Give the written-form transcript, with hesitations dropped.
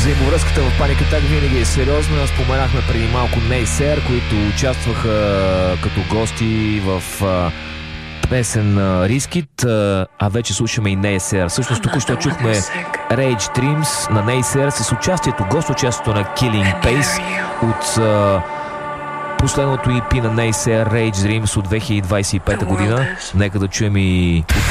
Взаимовръзката в Panic Attack винаги е сериозна. Споменахме преди малко Naysayer, които участваха като гости в песен Risk It, а вече слушаме и Naysayer. Всъщност току-що чухме Rage Dreams на Naysayer с участието, гост-участието на Killing Pace от последното EP на Naysayer, Rage Dreams от 2025 година. Нека да чуем и